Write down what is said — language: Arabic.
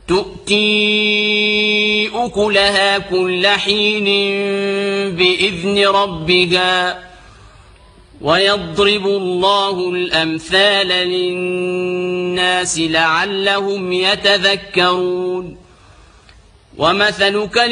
تؤتي أكلها كل حين بإذن ربها ويضرب الله الأمثال للناس لعلهم يتذكرون ومثل